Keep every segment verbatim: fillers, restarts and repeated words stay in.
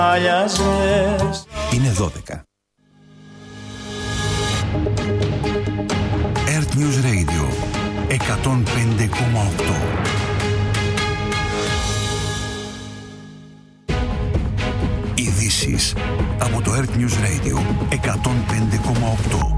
Είναι δώδεκα. Earth News Radio εκατόν πέντε κόμμα οκτώ. Ειδήσεις από το Earth News Radio εκατόν πέντε κόμμα οκτώ.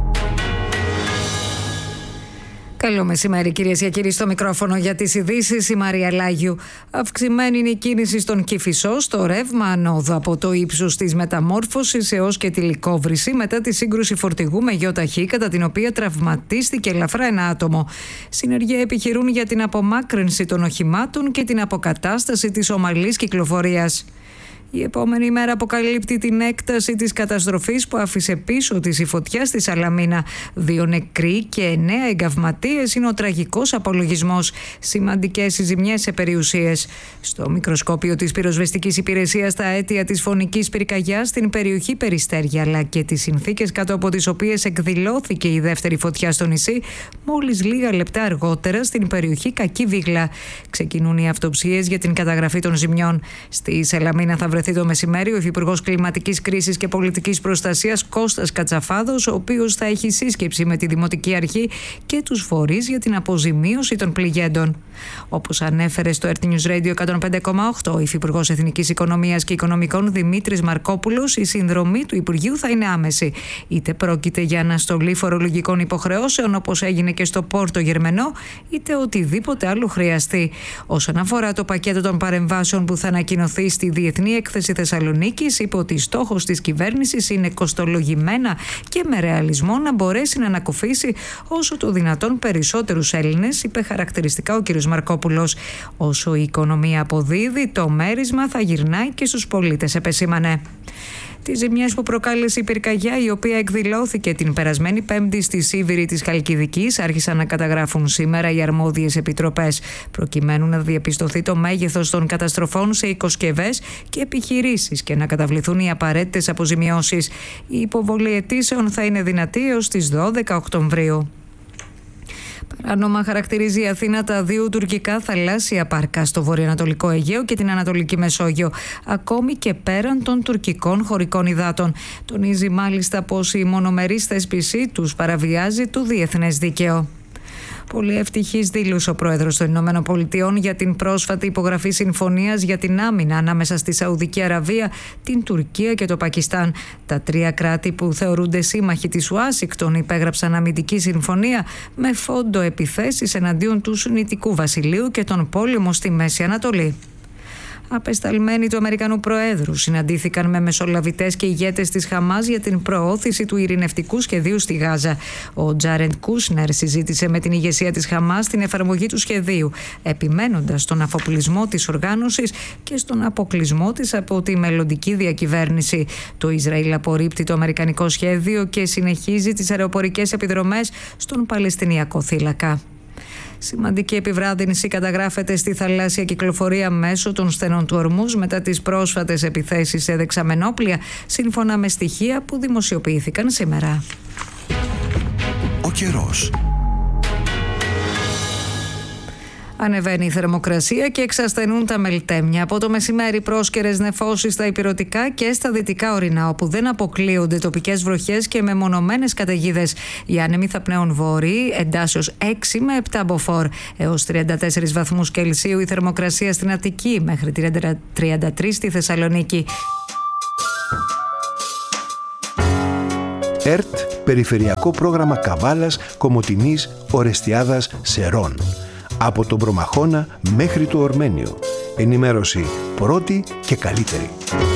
Καλό μεσημέρι, κυρίες και κύριοι, στο μικρόφωνο για τις ειδήσεις η Μαρία Λάγιου. Αυξημένη είναι η κίνηση στον Κηφισό, στο ρεύμα ανόδου από το ύψος της Μεταμόρφωσης έως και τη Λυκόβρηση μετά τη σύγκρουση φορτηγού με γιοταχή, κατά την οποία τραυματίστηκε ελαφρά ένα άτομο. Συνεργεία επιχειρούν για την απομάκρυνση των οχημάτων και την αποκατάσταση της ομαλής κυκλοφορίας. Η επόμενη μέρα αποκαλύπτει την έκταση της καταστροφής που άφησε πίσω της η φωτιά στη Σαλαμίνα. Δύο νεκροί και εννέα εγκαυματίες είναι ο τραγικός απολογισμός. Σημαντικές οι ζημιές σε περιουσίες. Στο μικροσκόπιο της πυροσβεστικής υπηρεσίας τα αίτια της φωνικής πυρκαγιάς στην περιοχή Περιστέρια, αλλά και τις συνθήκες κάτω από τις οποίες εκδηλώθηκε η δεύτερη φωτιά στο νησί, μόλις λίγα λεπτά αργότερα στην περιοχή Κακή Βίγλα. Ξεκινούν οι αυτοψίες για την καταγραφή των ζημιών. Στη Σαλαμίνα θα βρεθεί το μεσημέρι ο Υφυπουργός Κλιματικής Κρίσης και Πολιτικής Προστασίας Κώστας Κατσαφάδος, ο οποίος θα έχει σύσκεψη με τη Δημοτική Αρχή και τους φορείς για την αποζημίωση των πληγέντων. Όπως ανέφερε στο Earth News Radio εκατόν πέντε κόμμα οκτώ ο Υφυπουργός Εθνικής Οικονομίας και Οικονομικών Δημήτρης Μαρκόπουλος, η συνδρομή του Υπουργείου θα είναι άμεση. Είτε πρόκειται για αναστολή φορολογικών υποχρεώσεων, όπως έγινε και στο Πόρτο Γερμενό, είτε οτιδήποτε άλλο χρειαστεί. Όσον αφορά το πακέτο των παρεμβάσεων που θα ανακοινωθεί στη Διεθνή Έκθεση Θεσσαλονίκης, είπε ότι στόχος της κυβέρνησης είναι κοστολογημένα και με ρεαλισμό να μπορέσει να ανακουφίσει όσο το δυνατόν περισσότερους Έλληνες, είπε χαρακτηριστικά ο κ. Μαρκόπουλος. Όσο η οικονομία αποδίδει, το μέρισμα θα γυρνάει και στους πολίτες, επεσήμανε. Τις ζημιές που προκάλεσε η πυρκαγιά, η οποία εκδηλώθηκε την περασμένη Πέμπτη στη Σίβηρη της Χαλκιδικής, άρχισαν να καταγράφουν σήμερα οι αρμόδιες επιτροπές, προκειμένου να διαπιστωθεί το μέγεθος των καταστροφών σε οικοσκευές και επιχειρήσεις και να καταβληθούν οι απαραίτητες αποζημιώσεις. Η υποβολή αιτήσεων θα είναι δυνατή έως τις δώδεκα Οκτωβρίου. Παράνομα χαρακτηρίζει η Αθήνα τα δύο τουρκικά θαλάσσια πάρκα στο βορειοανατολικό Αιγαίο και την Ανατολική Μεσόγειο, ακόμη και πέραν των τουρκικών χωρικών υδάτων. Τονίζει μάλιστα πως η μονομερής θέσπισή τους παραβιάζει το διεθνές δίκαιο. Πολύ ευτυχής δήλωσε ο πρόεδρος των Ηνωμένων Πολιτειών για την πρόσφατη υπογραφή συμφωνίας για την άμυνα ανάμεσα στη Σαουδική Αραβία, την Τουρκία και το Πακιστάν. Τα τρία κράτη που θεωρούνται σύμμαχοι της Ουάσιγκτον υπέγραψαν αμυντική συμφωνία με φόντο επιθέσεις εναντίον του Σουννιτικού Βασιλείου και τον πόλεμο στη Μέση Ανατολή. Απεσταλμένοι του Αμερικανού Προέδρου συναντήθηκαν με μεσολαβητές και ηγέτες της Χαμάς για την προώθηση του ειρηνευτικού σχεδίου στη Γάζα. Ο Τζάρεντ Κούσνερ συζήτησε με την ηγεσία της Χαμάς την εφαρμογή του σχεδίου, επιμένοντας στον αφοπλισμό της οργάνωσης και στον αποκλεισμό της από τη μελλοντική διακυβέρνηση. Το Ισραήλ απορρίπτει το αμερικανικό σχέδιο και συνεχίζει τις αεροπορικές επιδρομές στον Παλαιστινιακό θύλακα. Σημαντική επιβράδυνση καταγράφεται στη θαλάσσια κυκλοφορία μέσω των στενών του Ορμούζ μετά τις πρόσφατες επιθέσεις σε δεξαμενόπλια, σύμφωνα με στοιχεία που δημοσιοποιήθηκαν σήμερα. Ο καιρός. Ανεβαίνει η θερμοκρασία και εξασθενούν τα μελτέμια. Από το μεσημέρι πρόσκαιρες νεφώσεις στα ηπειρωτικά και στα δυτικά ορεινά, όπου δεν αποκλείονται τοπικές βροχές και μεμονωμένες καταιγίδες. Οι άνεμοι θα πνέουν βόρειοι, εντάσσεως έξι με επτά μποφόρ. Έως τριάντα τέσσερις βαθμούς Κελσίου η θερμοκρασία στην Αττική, μέχρι τριάντα τρεις στη Θεσσαλονίκη. ΕΡΤ, Περιφερειακό Πρόγραμμα Καβάλας, Κομοτηνής, Ορεστιάδας, Σερών. Από τον Προμαχώνα μέχρι το Ορμένιο. Ενημέρωση πρώτη και καλύτερη.